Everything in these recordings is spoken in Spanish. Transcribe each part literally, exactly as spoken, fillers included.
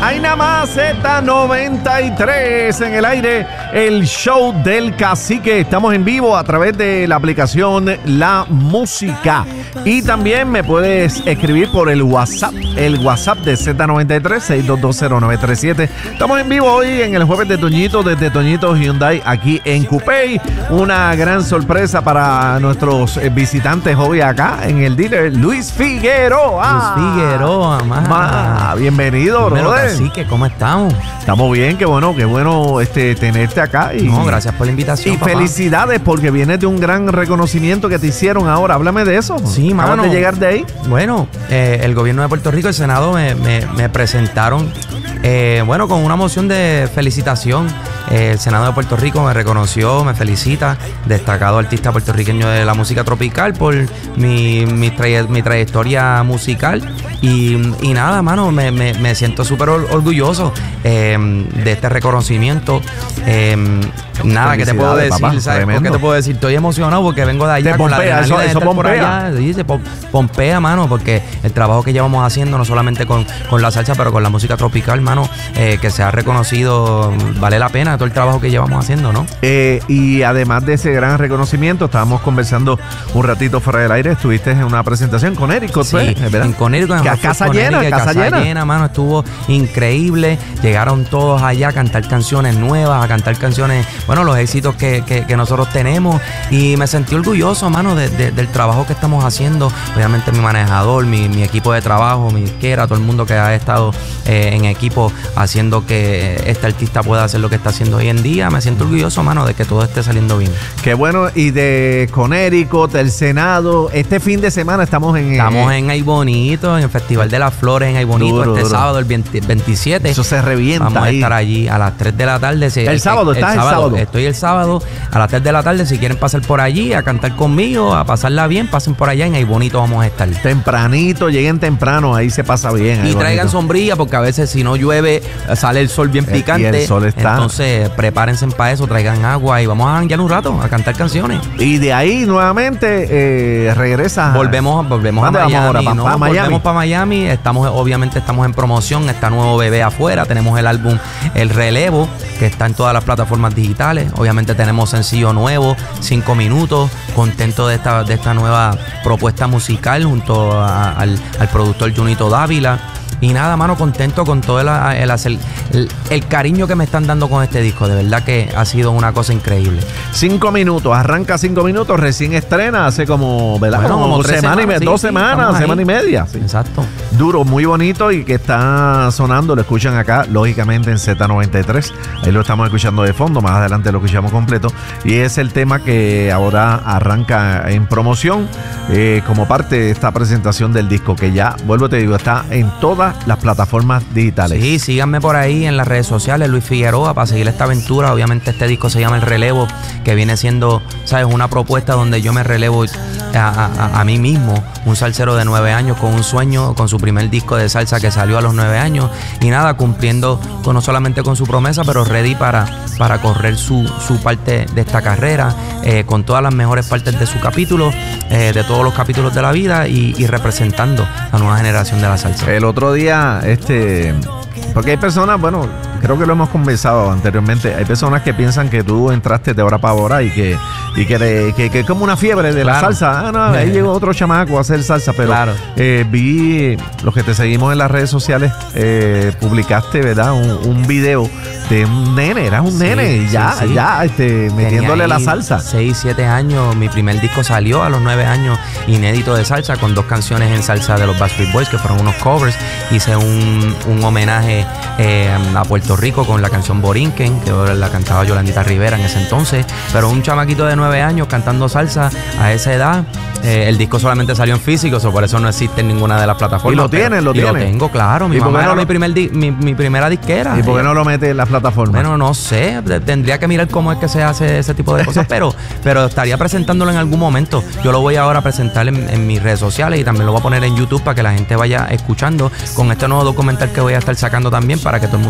Hay nada más Z noventa y tres en el aire, el show del cacique. Estamos en vivo a través de la aplicación La Música. Y también me puedes escribir por el WhatsApp, el WhatsApp de Z noventa y tres, seis dos dos cero nueve tres siete. Estamos en vivo hoy en el jueves de Toñito, desde Toñito Hyundai, aquí en Cupey. Una gran sorpresa para nuestros visitantes hoy acá en el dealer, Luis Figueroa. Luis Figueroa, más. Ma, bienvenido, brother. Cacique, ¿cómo estamos? Estamos bien, qué bueno, qué bueno este, tenerte acá. Y, no, gracias por la invitación, Y papá. felicidades porque vienes de un gran reconocimiento que te hicieron ahora. Háblame de eso. Sí, mano. ¿Acabas de llegar de ahí? Bueno, eh, el gobierno de Puerto Rico, el Senado, me, me, me presentaron, eh, bueno, con una moción de felicitación. Eh, el Senado de Puerto Rico me reconoció, me felicita, destacado artista puertorriqueño de la música tropical por mi, mi, traye, mi trayectoria musical. Y, y nada, mano, me, me, me siento súper orgulloso eh, de este reconocimiento. Eh, nada, ¿qué te puedo decir? Papá, ¿Sabes? ¿Qué te puedo decir? Estoy emocionado porque vengo de allá te con pompea, la eso, eso por pompea. allá. Sí, se pompea, mano, porque el trabajo que llevamos haciendo, no solamente con, con la salsa, pero con la música tropical, mano, eh, que se ha reconocido, vale la pena todo el trabajo que llevamos haciendo, ¿no? Eh, y además de ese gran reconocimiento, estábamos conversando un ratito fuera del aire. Estuviste en una presentación con Eric, sí, en Connecticut, en casa llena, Eric, casa, casa llena. llena, mano, estuvo increíble. Llegaron todos allá a cantar canciones nuevas, a cantar canciones, bueno, los éxitos que, que, que nosotros tenemos. Y me sentí orgulloso, mano, de, de, del trabajo que estamos haciendo. Obviamente mi manejador, mi, mi equipo de trabajo, mi disquera, todo el mundo que ha estado eh, en equipo haciendo que este artista pueda hacer lo que está haciendo hoy en día. Me siento orgulloso, mano, de que todo esté saliendo bien. Qué bueno. Y de Connecticut, del Senado, este fin de semana estamos en... Estamos en Ay Bonito, en el Festival de las Flores en Ay Bonito, duro, este duro. sábado, el veintisiete. Eso se revienta. Vamos ahí. a estar allí a las tres de la tarde. El, el sábado, ¿estás el, el sábado? sábado? Estoy el sábado a las tres de la tarde. Si quieren pasar por allí a cantar conmigo, a pasarla bien, pasen por allá en Ay Bonito vamos a estar. Tempranito, lleguen temprano, ahí se pasa bien. Y traigan sombrilla porque a veces si no llueve sale el sol bien picante. Y el sol está. Entonces prepárense para eso, traigan agua y vamos a janguear un rato a cantar canciones. Y de ahí nuevamente eh, regresas. Volvemos, volvemos a Miami. Ahora, pa, no, pa Miami. Volvemos para Miami. Estamos, obviamente estamos en promoción. Está nuevo bebé afuera. Tenemos el álbum El Relevo, que está en todas las plataformas digitales. Obviamente tenemos sencillo nuevo, cinco minutos. Contento de esta, de esta nueva propuesta musical junto a, al, al productor Junito Dávila. Y nada, mano, contento con todo el, el, el, el, el cariño que me están dando con este disco. De verdad que ha sido una cosa increíble. Cinco minutos, arranca cinco minutos, recién estrena hace como, ¿verdad? Bueno, como, como semana semanas, y me, sí, dos sí, semanas, semana y media. Sí. Exacto. Duro, muy bonito y que está sonando, lo escuchan acá, lógicamente en Z noventa y tres. Ahí lo estamos escuchando de fondo, más adelante lo escuchamos completo. Y es el tema que ahora arranca en promoción eh, como parte de esta presentación del disco, que ya, vuelvo te digo, está en todas las plataformas digitales. Sí, síganme por ahí en las redes sociales, Luis Figueroa, para seguir esta aventura. Obviamente este disco se llama El Relevo, que viene siendo, ¿sabes?, una propuesta donde yo me relevo a, a, a mí mismo, un salsero de nueve años con un sueño, con su primer disco de salsa que salió a los nueve años. Y nada, cumpliendo con, no solamente con su promesa, pero ready para, para correr su, su parte de esta carrera, eh, con todas las mejores partes de su capítulo, eh, de todos los capítulos de la vida y, y representando a la nueva generación de la salsa. El otro día Este, porque hay personas, bueno, creo que lo hemos conversado anteriormente, hay personas que piensan que tú entraste de hora para hora y que y que, de, que, que es como una fiebre de claro. la salsa. Ah, no, ahí llegó otro chamaco a hacer salsa, pero claro. eh, vi, los que te seguimos en las redes sociales, eh, publicaste, ¿verdad? Un, un video de un nene, eras un sí, nene, y ya, sí, sí. ya, este, metiéndole la salsa. seis, siete años, mi primer disco salió a los nueve años, inédito de salsa, con dos canciones en salsa de los Backstreet Boys, que fueron unos covers. Hice un, un homenaje eh, a Puerto Rico con la canción Borinquen, que la cantaba Yolandita Rivera en ese entonces, pero un chamaquito de nueve años cantando salsa a esa edad. Eh, el disco solamente salió en físico, so por eso no existe en ninguna de las plataformas. ¿Y lo tienes? ¿Lo tienes? Lo tengo, claro. Mi mamá era no? mi, primer di mi, mi primera disquera. ¿Y por qué no lo metes en las plataformas? Bueno, no sé. Tendría que mirar cómo es que se hace ese tipo de cosas, pero, pero estaría presentándolo en algún momento. Yo lo voy ahora a presentar en, en mis redes sociales y también lo voy a poner en YouTube para que la gente vaya escuchando con este nuevo documental que voy a estar sacando también, para que todo el mundo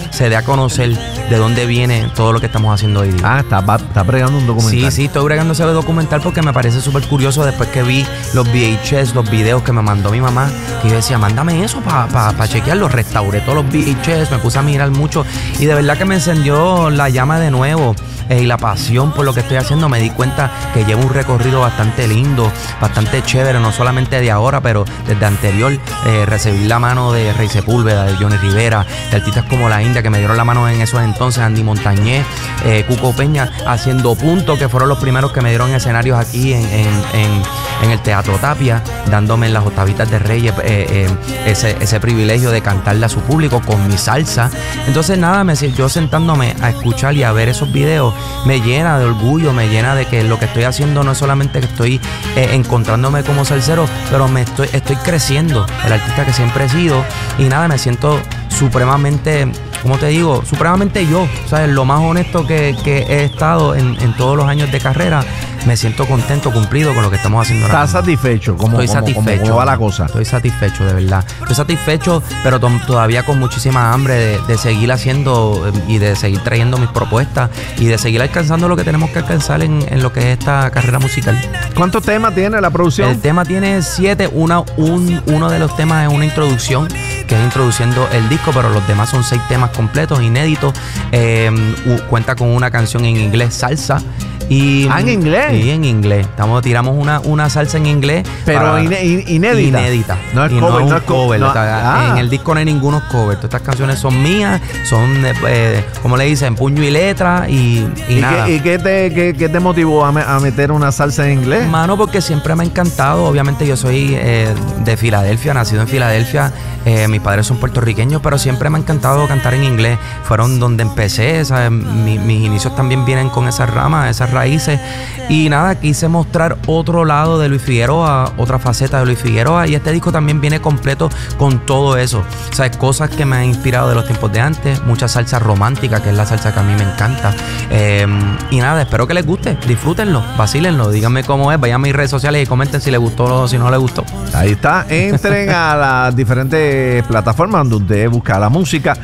se dé a conocer de dónde viene todo lo que estamos haciendo hoy día. Ah, está, va, está bregando un documental. Sí, sí, estoy bregando ese documental porque me parece súper curioso después que vi los V H S, los videos que me mandó mi mamá, que yo decía, mándame eso para pa, pa chequearlo. Restauré todos los V H S, me puse a mirar mucho y de verdad que me encendió la llama de nuevo eh, y la pasión por lo que estoy haciendo. Me di cuenta que llevo un recorrido bastante lindo, bastante chévere, no solamente de ahora, pero desde anterior. Eh, recibí la mano de Rey Sepúlveda, de Johnny Rivera, de artistas como La India que me dieron la mano en esos entonces, Andy Montañez, eh, Cuco Peña, haciendo punto, que fueron los primeros que me dieron escenarios aquí en, en, en, en el Teatro Tapia, dándome en las octavitas de Reyes eh, eh, ese, ese privilegio de cantarle a su público con mi salsa. Entonces nada, me, yo sentándome a escuchar y a ver esos videos me llena de orgullo, me llena de que lo que estoy haciendo no es solamente que estoy eh, encontrándome como salsero, pero me estoy, estoy creciendo, el artista que siempre he sido, y nada, me siento supremamente, como te digo, supremamente yo, ¿sabes? Lo más honesto que, que he estado en, en todos los años de carrera. Me siento contento, cumplido con lo que estamos haciendo ahora. ¿Estás satisfecho? ¿Cómo, Estoy cómo, satisfecho. ¿Cómo va la cosa? Estoy satisfecho, de verdad. Estoy satisfecho, pero to todavía con muchísima hambre de, de seguir haciendo y de seguir trayendo mis propuestas y de seguir alcanzando lo que tenemos que alcanzar en, en lo que es esta carrera musical. ¿Cuántos temas tiene la producción? El tema tiene siete. Una, un, uno de los temas es una introducción, que es introduciendo el disco, pero los demás son seis temas completos, inéditos. Eh, cuenta con una canción en inglés, salsa. Y, ah, ¿en inglés? Sí, en inglés. Estamos, tiramos una, una salsa en inglés. Pero iné inédita. Inédita. No es y cover, no es no un es co cover. no, ah. En el disco no hay ninguno cover. Todas estas canciones son mías, son, eh, como le dicen, puño y letra y, y, ¿Y nada. Qué, ¿Y qué te, qué, qué te motivó a, me, a meter una salsa en inglés? Mano, porque siempre me ha encantado. Obviamente yo soy eh, de Filadelfia, nacido en Filadelfia. Eh, mis padres son puertorriqueños, pero siempre me ha encantado cantar en inglés. Fueron donde empecé, ¿sabes? Mi, mis inicios también vienen con esas ramas, esas raíces. Y nada, quise mostrar otro lado de Luis Figueroa, otra faceta de Luis Figueroa. Y este disco también viene completo con todo eso. O sea, cosas que me han inspirado de los tiempos de antes. Mucha salsa romántica, que es la salsa que a mí me encanta. Eh, y nada, espero que les guste. Disfrútenlo, vacílenlo. Díganme cómo es. Vayan a mis redes sociales y comenten si les gustó o si no les gustó. Ahí está. Entren a las diferentes plataformas donde usted busca la música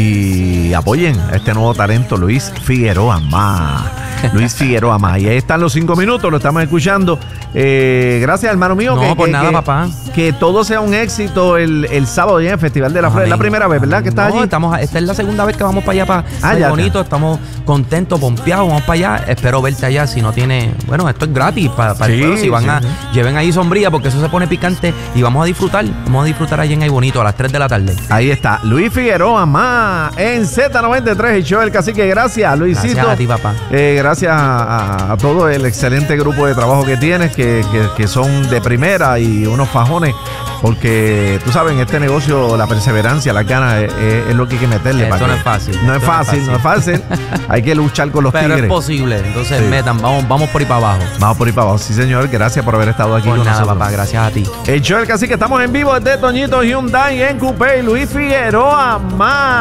y apoyen a este nuevo talento, Luis Figueroa más. Luis Figueroa más. Y ahí están los cinco minutos, lo estamos escuchando. Eh, gracias, hermano mío. No, que, por que, nada, que, papá. Que todo sea un éxito el, el sábado ya en el Festival de la Flor. Es la primera vez, ¿verdad? Que estás no, allí. Estamos, esta es la segunda vez que vamos para allá, para ah, ya bonito. Está. Estamos contentos, pompeados, vamos para allá. Espero verte allá. Si no tiene, bueno, esto es gratis para, para sí, el pueblo. Si van sí, a, sí. lleven ahí sombrilla porque eso se pone picante y vamos a disfrutar. Vamos a disfrutar allá en Ay Bonito a las tres de la tarde. Ahí está, Luis Figueroa más en Z noventa y tres, el show del Cacique. Gracias, Luisito. Gracias a ti, papá. Eh, gracias a, a todo el excelente grupo de trabajo que tienes, que, que, que son de primera y unos fajones. Porque tú sabes, en este negocio la perseverancia, las ganas es, es, es lo que hay que meterle. Esto para no que, es fácil. No es fácil, no es fácil. Hay que luchar con los Pero tigres. Pero es posible. Entonces sí. metan, vamos, vamos por ahí para abajo. Vamos por ahí para abajo. Sí, señor. Gracias por haber estado aquí por con nada, nosotros. papá. Gracias a ti. El show del Cacique. Estamos en vivo desde Toñito Hyundai en Coupé. Luis Figueroa más.